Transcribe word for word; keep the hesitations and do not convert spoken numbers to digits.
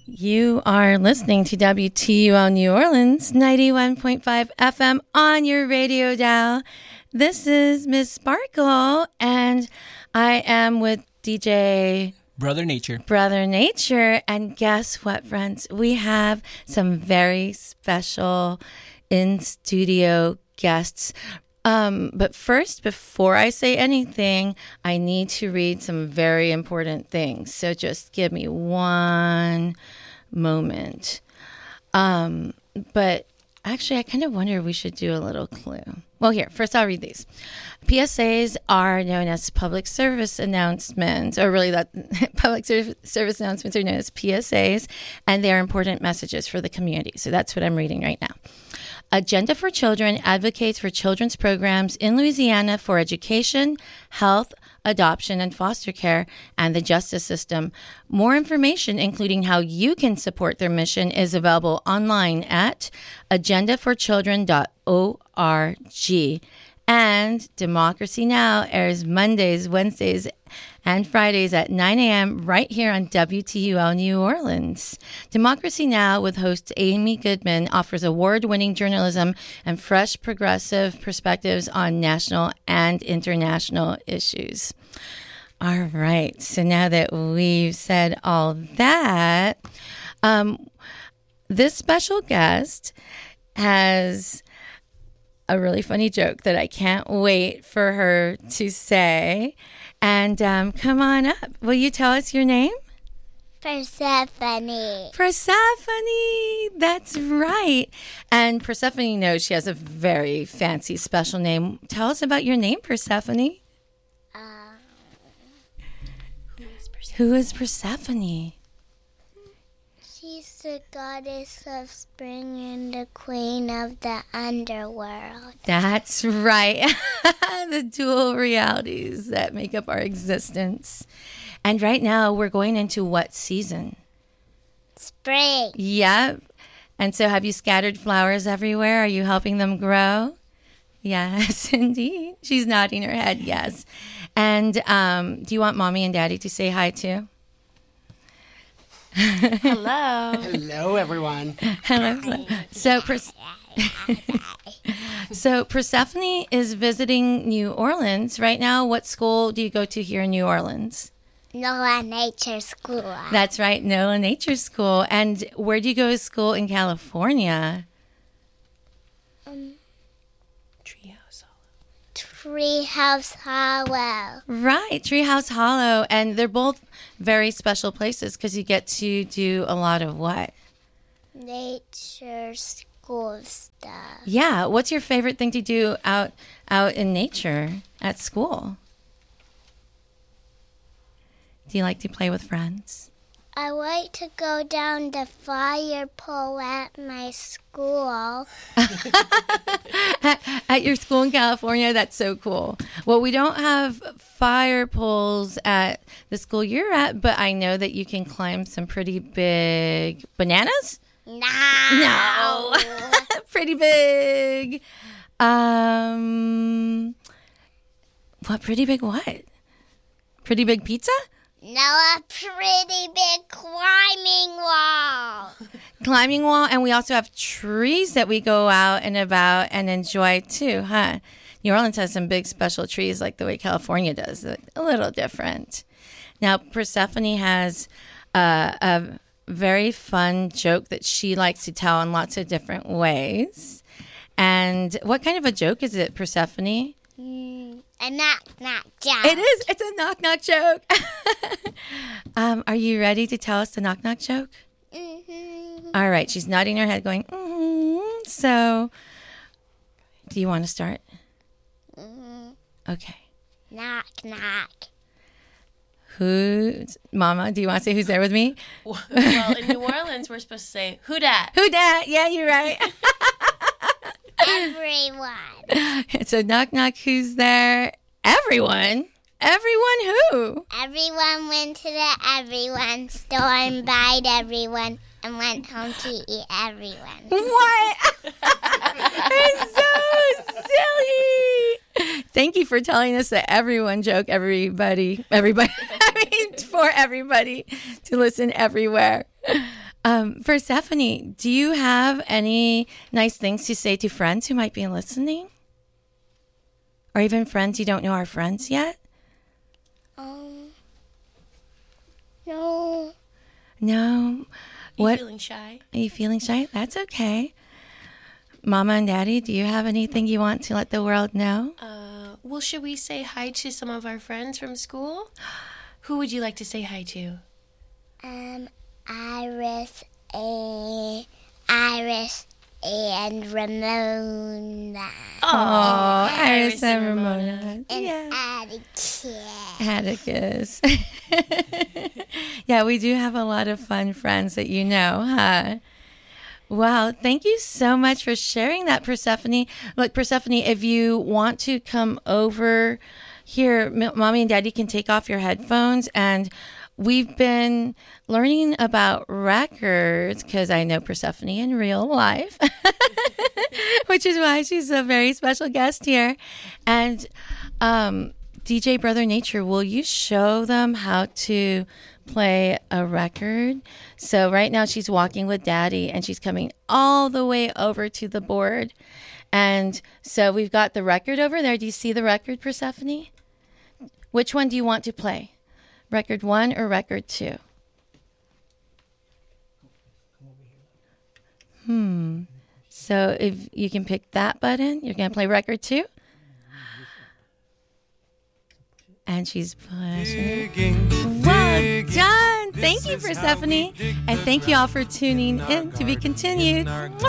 You are listening to W T U L New Orleans, ninety-one point five F M on your radio dial. This is Miss Sparkle, and I am with D J Brother Nature. Brother Nature. And guess what, friends? We have some very special in-studio guests. Um, but first, before I say anything, I need to read some very important things. So just give me one moment. Um, but actually, I kind of wonder if we should do a little clue. Well, here, first I'll read these. P S As are known as public service announcements, or really that public service, service announcements are known as P S As, and they are important messages for the community. So that's what I'm reading right now. Agenda for Children advocates for children's programs in Louisiana for education, health, adoption, and foster care, and the justice system. More information, including how you can support their mission, is available online at agenda for children dot org. And Democracy Now! Airs Mondays, Wednesdays, and Fridays at nine a.m. right here on W T U L New Orleans. Democracy Now! With host Amy Goodman offers award-winning journalism and fresh progressive perspectives on national and international issues. All right, so now that we've said all that, um, this special guest has a really funny joke that I can't wait for her to say. And um, come on up. Will you tell us your name? Persephone. Persephone. That's right. And Persephone knows she has a very fancy special name. Tell us about your name, Persephone. Um, who is Persephone? Who is Persephone? She's the goddess of spring and the queen of the underworld. That's right. The dual realities that make up our existence. And right now, we're going into what season? Spring. Yep. And so have you scattered flowers everywhere? Are you helping them grow? Yes, indeed. She's nodding her head, yes. And um, do you want Mommy and Daddy to say hi too? Hello. Hello, everyone. Hello. So, Pers- so Persephone is visiting New Orleans right now. What school do you go to here in New Orleans? Nola Nature School. That's right, Nola Nature School. And where do you go to school in California? Um, Treehouse Hollow. Treehouse Hollow. Right, Treehouse Hollow. And they're both very special places because you get to do a lot of what? Nature school stuff. Yeah. What's your favorite thing to do out out in nature at school? Do you like to play with friends? I like to go down the fire pole at my school. At your school in California? That's so cool. Well, we don't have fire poles at the school you're at, but I know that you can climb some pretty big bananas? No. No. Pretty big. Um, what, pretty big what? Pretty big pizza? No, a pretty big climbing wall. Climbing wall, and we also have trees that we go out and about and enjoy too, huh? New Orleans has some big special trees like the way California does, a little different. Now, Persephone has uh, a very fun joke that she likes to tell in lots of different ways. And what kind of a joke is it, Persephone? Mm, a knock-knock joke. It is. It's a knock-knock joke. um, are you ready to tell us the knock-knock joke? Mm-hmm. All right. She's nodding her head going, mm-hmm. So, do you want to start? Mm-hmm. Okay. Knock, knock. Who's, Mama, do you want to say who's there with me? Well, in New Orleans, we're supposed to say, who dat? Who dat? Yeah, you're right. Everyone. It's a knock-knock. Who's there? Everyone. Everyone who? Everyone went to the everyone store and bought everyone and went home to eat everyone. What? It's so silly. Thank you for telling us the everyone joke, everybody. Everybody. I mean, for everybody to listen everywhere. Um, Persephone, do you have any nice things to say to friends who might be listening? Or even friends you don't know are friends yet? Um, no. No? You What? feeling shy? Are you feeling shy? That's okay. Mama and Daddy, do you have anything you want to let the world know? Uh, well, should we say hi to some of our friends from school? Who would you like to say hi to? Um, Iris, a Iris, and Ramona, Oh, Iris Iris and and Ramona. and Yeah. Atticus. Atticus. Yeah, we do have a lot of fun friends that you know, huh? Wow, thank you so much for sharing that, Persephone. Look, Persephone, if you want to come over here, M- Mommy and Daddy can take off your headphones, and we've been learning about records because I know Persephone in real life, which is why she's a very special guest here. And um, D J Brother Nature, will you show them how to play a record? So right now she's walking with Daddy and she's coming all the way over to the board. And so we've got the record over there. Do you see the record, Persephone? Which one do you want to play? Record one or record two? Hmm. So if you can pick that button, you're going to play record two. And she's pushing. Well done. Thank you, Persephone. And thank you all for tuning in. To be continued.